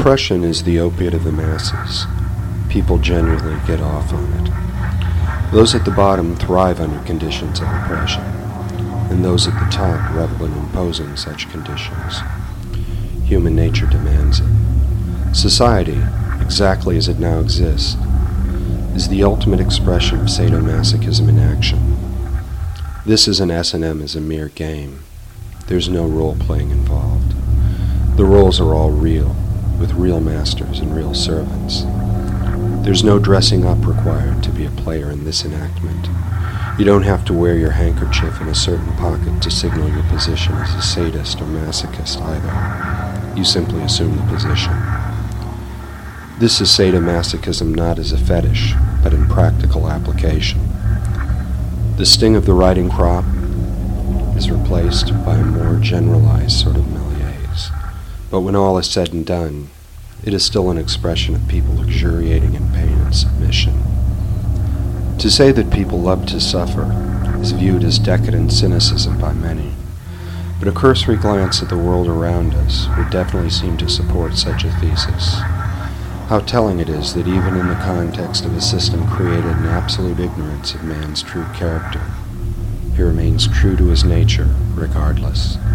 Oppression is the opiate of the masses. People generally get off on it. Those at the bottom thrive under conditions of oppression, and those at the top revel in imposing such conditions. Human nature demands it. Society, exactly as it now exists, is the ultimate expression of sadomasochism in action. This as an S&M is a mere game. There's no role-playing involved. The roles are all real, with real masters and real servants. There's no dressing up required to be a player in this enactment. You don't have to wear your handkerchief in a certain pocket to signal your position as a sadist or masochist either. You simply assume the position. This is sadomasochism not as a fetish, but in practical application. The sting of the riding crop is replaced by a more generalized sort of malaise. But when all is said and done, it is still an expression of people luxuriating in pain and submission. To say that people love to suffer is viewed as decadent cynicism by many, but a cursory glance at the world around us would definitely seem to support such a thesis. How telling it is that even in the context of a system created in absolute ignorance of man's true character, he remains true to his nature regardless.